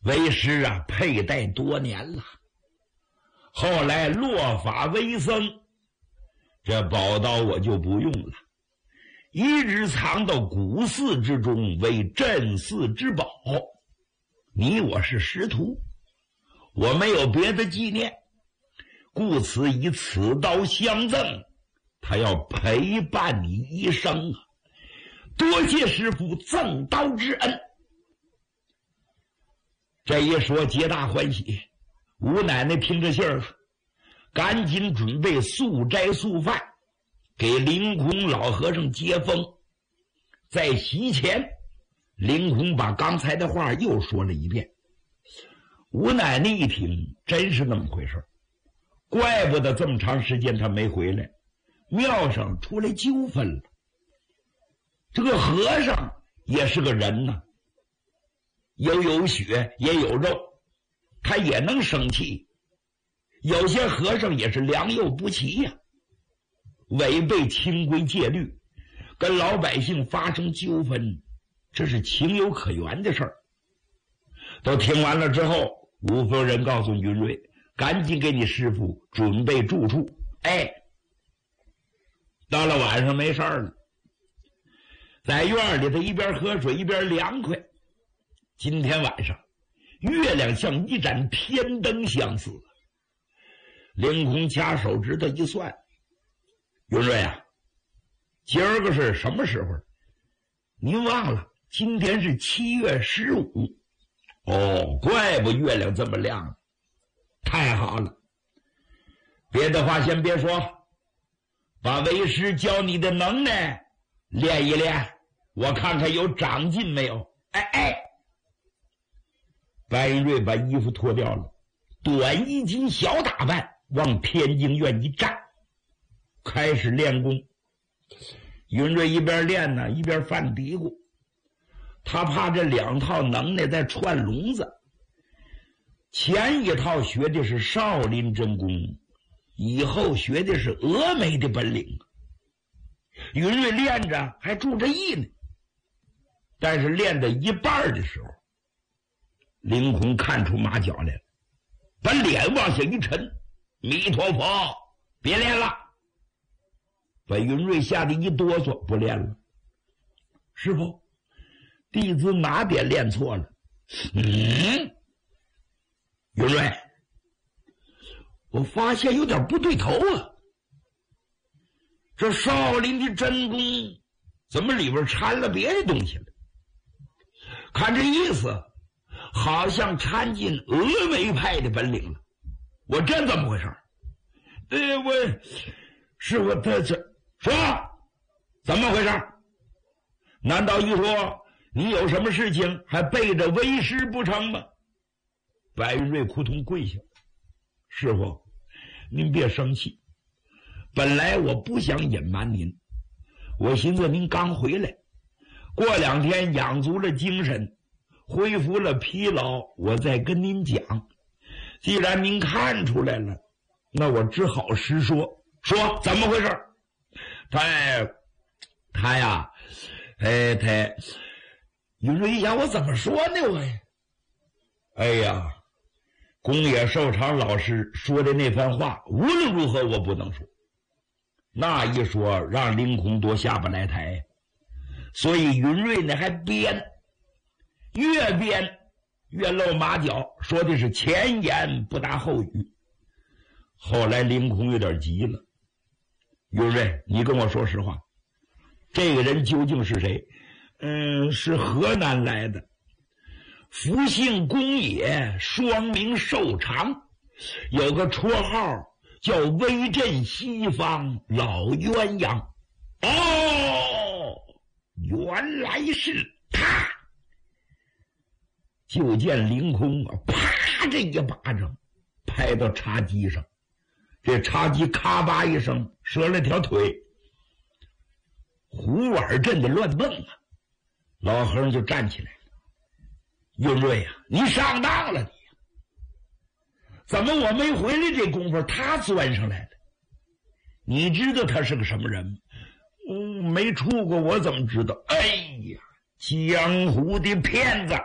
为师啊佩戴多年了，后来落发为僧，这宝刀我就不用了，一直藏到古寺之中，为镇寺之宝。你我是师徒，我没有别的纪念，故此以此刀相赠，他要陪伴你一生啊！多谢师父赠刀之恩。这一说皆大欢喜，吴奶奶听着信儿，赶紧准备素斋素饭，给凌空老和尚接风。在席前，凌空把刚才的话又说了一遍。吴奶奶一听，真是那么回事，怪不得这么长时间他没回来，庙上出来纠纷了。这个和尚也是个人呢，有血也有肉，他也能生气。有些和尚也是良莠不齐呀，违背清规戒律，跟老百姓发生纠纷，这是情有可原的事儿。都听完了之后，吴夫人告诉云瑞，赶紧给你师傅准备住处。到了晚上没事了，在院里头一边喝水一边凉快。今天晚上月亮像一盏天灯相似。凌空掐手指头一算，云瑞啊，今儿个是什么时候？您忘了今天是7月15。怪不月亮这么亮，太好了。别的话先别说，把为师教你的能耐练一练，我看看有长进没有。白云瑞把衣服脱掉了，短衣襟小打扮，往天经院一站，开始练功。云瑞一边练呢，一边犯嘀咕，他怕这两套能耐在串笼子。前一套学的是少林真功，以后学的是峨眉的本领。云瑞练着还注着意呢，但是练到一半的时候，凌空看出马脚来了，把脸往下一沉，弥陀佛，别练了。把云瑞吓得一哆嗦，不练了。师父，弟子哪点练错了？云瑞，我发现有点不对头啊。这少林的真功怎么里边掺了别的东西了？看这意思，好像掺进峨眉派的本领了。我真怎么回事？师父，这说怎么回事？难道一说你有什么事情还背着为师不成吗？白云瑞扑通跪下，师父，您别生气，本来我不想隐瞒您，我寻思您刚回来，过2天养足了精神，恢复了疲劳，我再跟您讲。既然您看出来了，那我只好实说。说怎么回事？他呀，云瑞呀，我怎么说呢？宫野寿长老师说的那番话，无论如何我不能说。那一说让凌空多下不来台，所以云瑞呢还编，越编越露马脚，说的是前言不搭后语。后来凌空有点急了，云瑞，你跟我说实话，这个人究竟是谁？是河南来的，福姓宫野，双名寿长，有个绰号叫威震西方老鸳鸯。原来是他。就见凌空啪这一巴掌拍到茶几上，这茶几咔吧一声折了条腿，胡碗震得乱蹦啊！老和尚就站起来了。云瑞啊，你上当了你！怎么我没回来这功夫他钻上来了？你知道他是个什么人吗？没处过，我怎么知道？江湖的骗子！